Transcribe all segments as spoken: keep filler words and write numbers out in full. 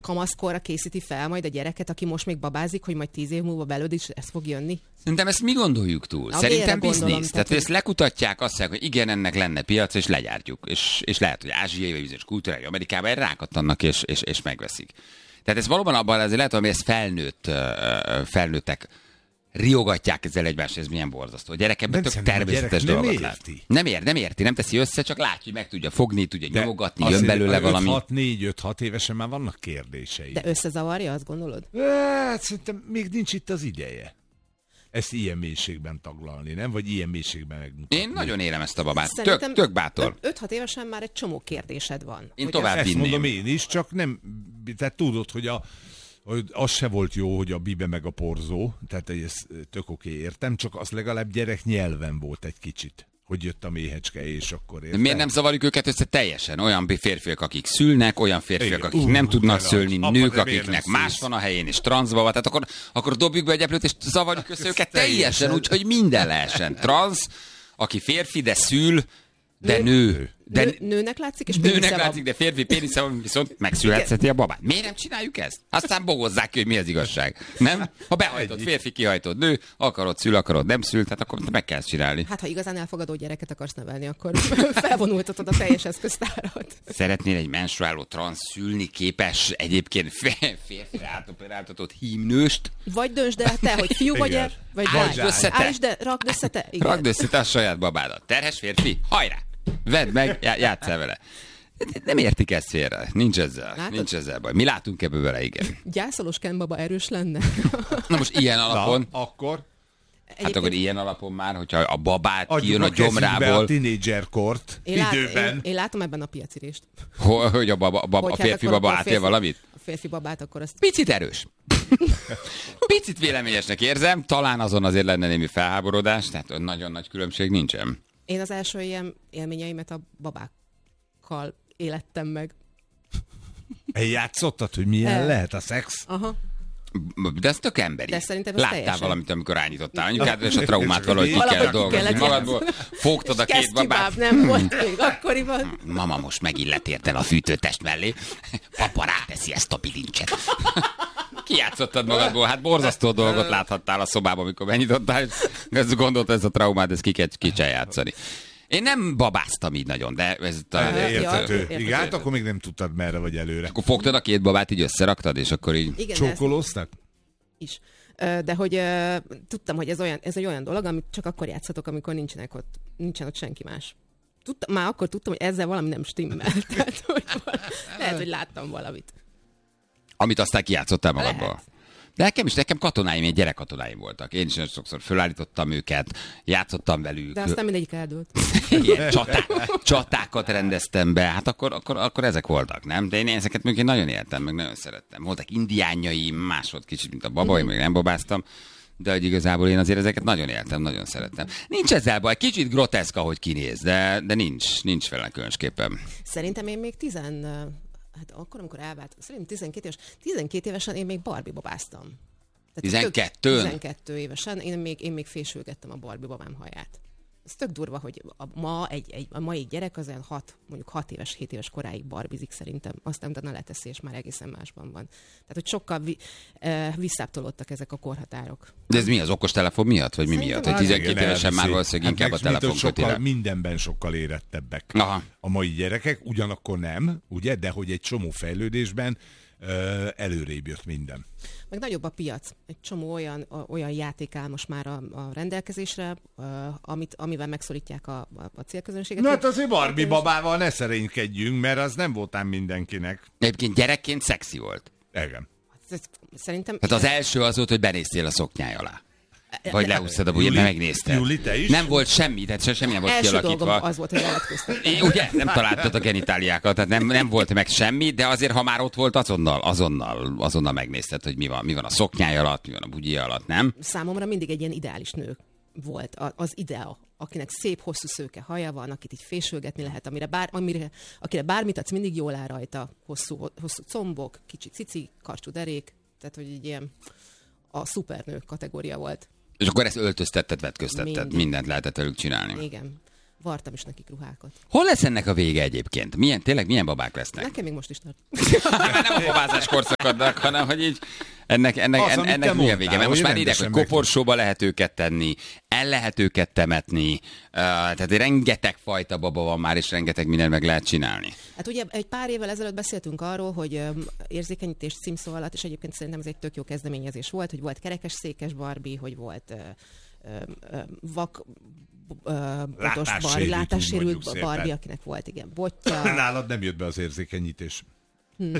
kamaszkorra készíti fel majd a gyereket, aki most még babázik, hogy majd tíz év múlva belőd is ez fog jönni? Szerintem ezt mi gondoljuk túl. Na, Szerintem biznisz. Tehát, tehát, hogy ezt lekutatják, azt mondják, hogy igen, ennek lenne piac, és legyártjuk. És, és lehet, hogy ázsiai, vagy bizonyos kultúrai Amerikában erre rákattannak, és, és, és megveszik. Tehát ez valóban abban azért lehet, hogy ez felnőtt, felnőttek riogatják ezzel egymást, ez milyen borzasztó. A gyerek ebben tök természetes dolgot lát. Nem ér, nem érti, nem teszi össze, csak látja, hogy meg tudja fogni, tudja de nyomogatni, jön belőle valami. négy öt-hat évesen már vannak kérdései. De összezavarja, azt gondolod? Hát szerintem még nincs itt az ideje. Ezt ilyen mélységben taglalni, nem? Vagy ilyen mélységben megmutatni. Én nagyon élem ezt a babát. Tök, tök bátor. öt-hat évesen már egy csomó kérdésed van. Én tovább ezt vinném. mondom én is, csak nem, tehát tudod, hogy a hogy az se volt jó, hogy a bibe meg a porzó, tehát ez tök oké, értem, csak az legalább gyerek nyelven volt egy kicsit, hogy jött a méhecske, és akkor értem. Miért nem zavarjuk őket össze teljesen? Olyan férfiak, akik szülnek, olyan férfiak, akik uh, nem tudnak szülni, az. nők, Apa, akiknek más van a helyén, és transzba van, tehát akkor, akkor dobjuk be egy eplőt, és zavarjuk össze őket teljesen, úgyhogy minden lehessen. Transz, aki férfi, de szül, de nő. nő. De nő nőnek látszik, és nőnek látszik, de férfi pénisze van, viszont megszületheti a babát. Miért nem csináljuk ezt? Aztán bogozzák ki, hogy mi az igazság. Nem? Ha behajtott férfi, kihajtott nő, akarod szül, akarod nem szül, tehát akkor meg kell csinálni. Hát, ha igazán elfogadó gyereket akarsz nevelni, akkor felvonultatod a teljes eszköztárat. Szeretnél egy menstruáló transz szülni képes egyébként férfi átoperáltatott hímnőst? Vagy döntsd el te, hogy fiú vagy el, vagy Állítsd össze te. Állítsd, de rakd össze te. Igen. Rakd össze te a saját babádat. Terhes férfi? Hajrá! Vedd meg, já- játsszál vele. Nem értik ezt félre. Nincs ezzel. Látod? Nincs ezzel baj. Mi látunk ebből vele, igen. Gyászolós Ken baba erős lenne. Na most ilyen alapon... Na, akkor... Hát Egyébként... akkor ilyen alapon már, hogyha a babát adjuk kijön a gyomrából... a tínédzserkort én lát, időben. Én, én látom ebben a piacirést. Hogy a, baba, a, baba, a férfi hát baba átél valamit? A férfi babát akkor azt... Picit erős. Picit véleményesnek érzem, talán azon azért lenne némi felháborodás, tehát nagyon nagy különbség nincsen. Én az első ilyen élményeimet a babákkal élettem meg. Eljátszottad, hogy milyen El. lehet a szex? Aha. De ez tök emberi. De szerintem ez Láttál teljesen. valamit, amikor rányítottál anyukád, és a traumát valahogy ki kellett dolgozni magadból. Fogtad a két babát. Nem volt még akkoriban. Mama, most megint letérted a fűtőtest mellé. Papa ráteszi ezt a bilincset. Kijátszottad magadból, hát borzasztó dolgot láthattál a szobában, amikor benyitottál, és ezt gondolt, ez a traumát, ezt ki kell, ki kell játszani. Én nem babáztam így nagyon, de ez talán érthető. Igen, hát akkor még nem tudtad merre vagy előre. Akkor fogtad a két babát, így összeraktad, és akkor így... Igen, csókolóztak? Is. De hogy uh, tudtam, hogy ez, olyan, ez egy olyan dolog, amit csak akkor játszhatok, amikor nincsenek ott, nincsen ott senki más. Tudtam, már akkor tudtam, hogy ezzel valami nem stimmel. Tehát, hogy lehet, hogy láttam valamit. Amit aztán kijátszottál magadból. Lehet. De nekem is, nekem katonáim, én gyerekkatonáim voltak. Én is nagyon sokszor fölállítottam őket, játszottam velük. De aztán mindegyik eldőlt. Igen, csatá, csatákat rendeztem be, hát akkor, akkor, akkor ezek voltak, nem? De én ezeket még én nagyon éltem, meg nagyon szerettem. Voltak indiánjaim, más volt kicsit, mint a baba, én még nem babáztam. De hogy igazából én azért ezeket nagyon éltem, nagyon szerettem. Nincs ezzel baj, kicsit groteszk, ahogy kinéz, de, de nincs, nincs vele különösképpen. Szerintem én még tizen... Hát akkor, amikor elváltam, szerintem tizenkét éves, tizenkét évesen én még Barbie babáztam. tizenkettő? tizenkettő évesen én még, én még fésülgettem a Barbie babám haját. Ez tök durva, hogy a, ma egy, egy, a mai gyerek az olyan hat, mondjuk hat éves, hét éves koráig barbizik szerintem, aztán utána leteszi, és már egészen másban van. Tehát, hogy sokkal vi, e, visszábbtolódtak ezek a korhatárok. De ez mi, az okostelefon miatt, vagy mi Szerintem miatt? Hogy tizenkét évesen már valószínűleg inkább a telefon köti rá. Mindenben sokkal érettebbek. Aha. A mai gyerekek, ugyanakkor nem, ugye, de hogy egy csomó fejlődésben ö, előrébb jött minden. Meg nagyobb a piac. Egy csomó olyan, olyan játék áll most már a, a rendelkezésre, amit, amivel megszólítják a, a, a célközönséget. Na hát azért Barbie babával ne szerénykedjünk, mert az nem voltám mindenkinek. Egyébként gyerekként szexi volt. Igen. Szerintem... Tehát az első az volt, hogy benéztél a szoknyáj alá. Vagy leúsztad a bujját, mert megnézted. Juli, te is? Nem volt semmi, tehát semmi nem volt első kialakítva. Dolgom az volt, hogy eletkoztam. Ugye? Nem találtad a genitáliákat, tehát nem, nem volt meg semmi, de azért, ha már ott volt, azonnal, azonnal, azonnal megnézted, hogy mi van, mi van a szoknyáj alatt, mi van a bujja alatt, nem? Számomra mindig egy ilyen ideális nő volt az idea, akinek szép, hosszú szőke haja van, akit így fésülgetni lehet, amire, bár, amire akire bármit adsz, mindig jól áll rajta, hosszú, hosszú combok, kicsi cici, karcsú derék, tehát hogy egy ilyen a szupernő kategória volt. És akkor ezt öltöztetted, vetköztetted, Mindig. mindent lehetett velük csinálni. Igen. Vartam is nekik ruhákat. Hol lesz ennek a vége egyébként? Milyen, tényleg milyen babák lesznek? Nekem még most is tart. Nem a babázás korszakadnak, hanem hogy így ennek, ennek, Az, en, amit ennek te milyen mondtál, vége? Mert most hogy már írják, hogy rendesen koporsóba lehet őket tenni, el lehet őket temetni, uh, tehát rengeteg fajta baba van már, és rengeteg mindent meg lehet csinálni. Hát ugye egy pár évvel ezelőtt beszéltünk arról, hogy um, érzékenyítés címszó alatt, és egyébként szerintem ez egy tök jó kezdeményezés volt, hogy volt kerekes székes Barbie, hogy volt uh, uh, uh, vak uh, botos Barbie, látássérült Barbie, akinek volt igen botja. Nálad nem jött be az érzékenyítés. Hmm.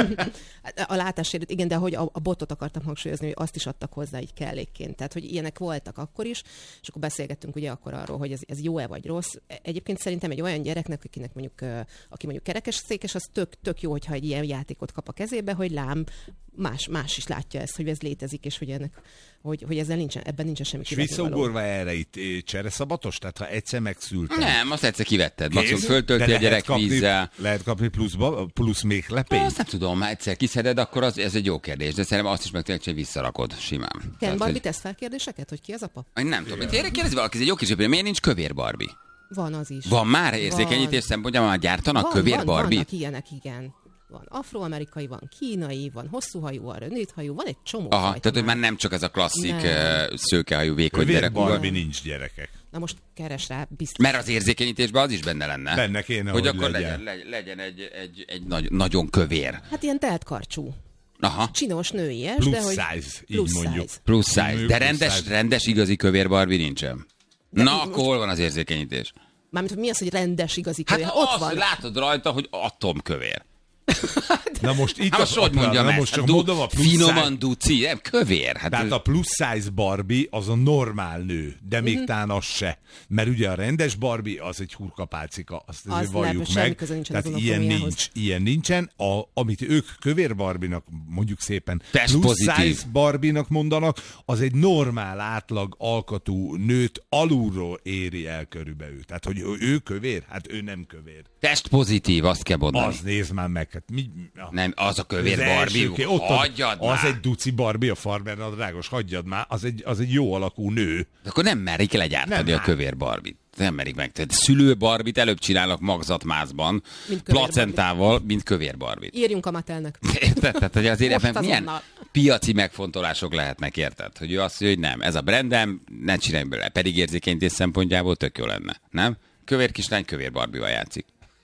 A látássérült, igen, de hogy a, a botot akartam hangsúlyozni, hogy azt is adtak hozzá így kellékként. Tehát, hogy ilyenek voltak akkor is, és akkor beszélgettünk ugye akkor arról, hogy ez, ez jó-e vagy rossz. Egyébként szerintem egy olyan gyereknek, akinek mondjuk, aki mondjuk kerekes székes, az tök, tök jó, hogyha egy ilyen játékot kap a kezébe, hogy lám, más, más is látja ezt, hogy ez létezik, és hogy, ennek, hogy, hogy ezzel nincsen, ebben nincsen semmi És kivetnivaló. visszaugorva erre itt csereszabatos? Tehát ha egyszer megszültem. Nem, azt egyszer kivetted. Maximum Kész? föltölti De a gyerek kapni, vízzel. Lehet kapni pluszba, plusz még lepényt? Azt nem tudom, ha egyszer kiszeded, akkor az, ez egy jó kérdés, de szerintem azt is meg tényleg, hogy visszarakod simán. Ken Tehát, Barbie hogy- tesz fel kérdéseket, hogy ki az apa? Hogy nem tudom. Tényleg kérdezi valaki, ez egy jó kis kérdés, miért nincs kövér Barbie? Van az is. Van már érzékenyítés szempontjából már gyártanak van, kövér van, Barbie? Vannak ilyenek, igen. Van afroamerikai, van kínai, van hosszúhajú, van rövidhajú, van egy csomó Aha, fajta tehát hogy már. már nem csak ez a klasszik Nem. uh, szőkehajú vékony Kövér gyerek. Barbie nincs, gyerekek. Na most keres rá, biztos. Mert az érzékenyítésben az is benne lenne. Benne kéne, hogy, hogy akkor legyen. legyen, legyen, legyen egy, egy, egy nagy, nagyon kövér. Hát ilyen teltkarcsú. Aha. Csinos nőies, Plus de hogy... size, így Plus mondjuk. size. Plusz size. Nő De plusz rendes, size. rendes igazi kövér Barbie nincsen. De Na, most- akkor hol van az érzékenyítés? Mármint, hogy mi az, hogy rendes igazi Hát kövér? az, Ott van. hogy látod rajta, hogy atomkövér. Na most itt Hát most a, hogy mondjam na ezt? most csak Hát du- mondom a plusz Finoman size. duci, nem kövér. Hát Tehát ez- a plusz size Barbie az a normál nő, de még Mhm. talán az se. Mert ugye a rendes Barbie az egy hurkapálcika, azt Az azért nem, valljuk semmi meg. köze nincsen Tehát az ilyen anatómiához. nincs, ilyen nincsen. A, amit ők kövér Barbie-nak mondjuk szépen Test plusz pozitív. size Barbie-nak mondanak, az egy normál átlag alkatú nőt alulról éri el körülbelül. Tehát, hogy ő, ő kövér? Hát ő nem kövér. Test pozitív, azt kell mondani. Az nézd már meg. Hát mi, a- Nem, az a kövér az Barbie. első ké- ott az- Hagyjad Az már. egy duci Barbie, a farmer nadrágos, hagyjad már, az egy, az egy jó alakú nő. De akkor nem merik legyártani Nem a már. kövér Barbit. Nem merik meg. Tehát szülő Barbit előbb csinálnak magzatmázban, Mint kövér placentával, mint kövér Barbit. Írjunk a Matelnek. Érted? Tehát, hogy azért Most ebben milyen azonnal. piaci megfontolások lehetnek, érted? Hogy ő azt mondja, hogy nem, ez a brandem, ne csinálj belőle. Pedig érzékenyítés szempontjából tök jó lenne. Nem? Kövér kislány kövér Barbival játszik.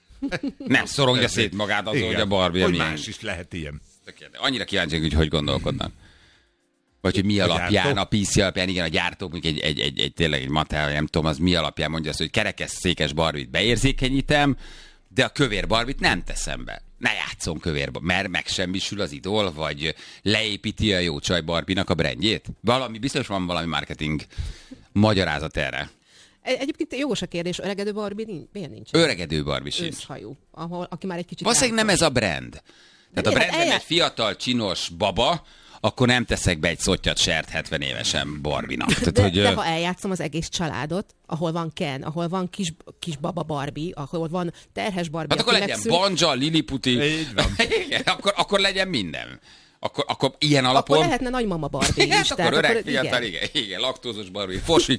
Nem szorongja szét magát azon, Igen. hogy a Barbie Hogy milyen. más is lehet ilyen. Tök érdekes. Annyira kíváncsi, hogy hogy gondolkodnak. Vagy hogy mi A alapján, gyártók? a pé cé alapján, igen, a gyártók, mondjuk egy, egy, egy, egy tényleg egy Mattel, nem tudom, az mi alapján mondja azt, hogy kerekes székes Barbit beérzékenyítem, de a kövér Barbit nem teszem be. Ne játszom kövér Barbit, mert megsemmisül az idol, vagy leépíti a jó csaj Barbinak a brandjét. Valami, biztos van valami marketing magyarázat erre. Egy- Egyébként jogos a kérdés, öregedő Barbie nincs, miért nincs? Öregedő Barbie sincs. Őszhajú, ahol, aki már egy kicsit... Valószínűleg nem látszott. ez a brand. Tehát a miért? brand nem Eljá- egy fiatal, csinos baba, akkor nem teszek be egy szottyat sert hetven évesen Barbinak. Tehát, De, hogy, de ö, ha eljátszom az egész családot, ahol van Ken, ahol van kis, kis baba Barbie, ahol van terhes Barbie, hát akkor aki legyen megszül, Banja, Liliputi. Így van. Igen, akkor, akkor legyen minden. Akkor, akkor ilyen alapon... akkor lehetne nagymama Barbie Igen, is. akkor öreg, akkor, fiatal, igen. igen, igen, laktózos Barbie, fosi.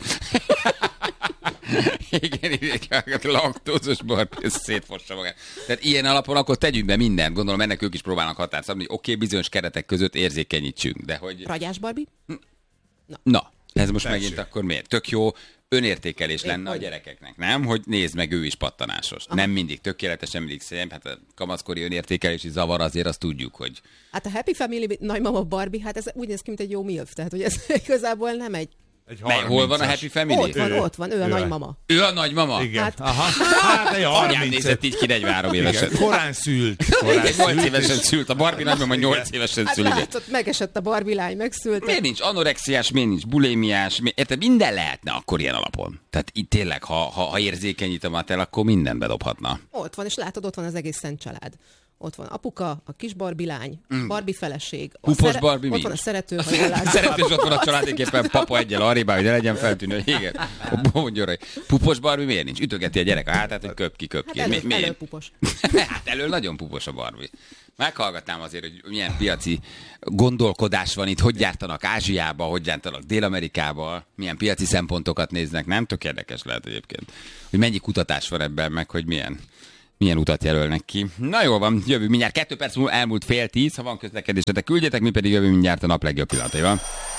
igen, igen, laktózos Barbie, ez szétfossa magát. Tehát ilyen alapon akkor tegyünk be mindent. Gondolom ennek ők is próbálnak határt szabni, hogy oké, okay, bizonyos keretek között érzékenyítsünk, de hogy... Ragyás Barbie? Na, ez most Tessék. megint akkor miért? Tök jó önértékelés Én lenne a hogy? gyerekeknek, nem? Hogy nézd meg, ő is pattanásos. Nem mindig tökéletes, nem mindig szép, hát a kamaszkori önértékelési zavar azért azt tudjuk, hogy Hát a Happy Family nagymama Barbie, hát ez úgy néz ki, mint egy jó milf, tehát hogy ez igazából nem egy... Egy mely, hol van a harmincas. Happy Family? Ott van, Ő. ott van, ő a Ő. nagymama. Ő a nagymama? Igen. Hát- Aha. Hát egy Anyám harminc. nézett így ki negyvenhárom évesen. Igen. Korán szült. Korán nyolc szült, évesen és- szült, a Barbie nagymama nyolc évesen Hát szül. igen. látszott, megesett a Barbie lány, megszült. Miért nincs anorexiás, miért nincs bulémiás, mi- érted, minden lehetne akkor ilyen alapon. Tehát itt tényleg, ha, ha, ha érzékenyít a Mattel, akkor mindent bedobhatna. Ott van, és látod, ott van az egész szent család. ott van apuka, a kis Barbie lány, Mm. Barbie feleség. a Pupos szere- Barbie mi Ott van a is? szerető, A ha jól látom. szeretős ott van a családéképpen, papa egyel arrébb, hogy ne legyen feltűnő, hogy igen. Mondjon, hogy pupos Barbie miért nincs? Ütögeti a gyerek a hátát, hogy köp ki, köp ki. Hát elő, Mi- miért? előpupos. Hát elől nagyon pupos a Barbie. Meghallgatnám azért, hogy milyen piaci gondolkodás van itt, hogy gyártanak Ázsiába, hogy gyártanak Dél-Amerikába, milyen piaci szempontokat néznek, nem? Tök érdekes lehet egyébként. Hogy mennyi kutatás van ebben, meg hogy milyen, milyen utat jelölnek ki. Na jól van, jövő mindjárt kettő perc múlva elmúlt fél tíz, ha van közlekedésetek, küldjetek, mi pedig jövő mindjárt a nap legjobb pillanataival.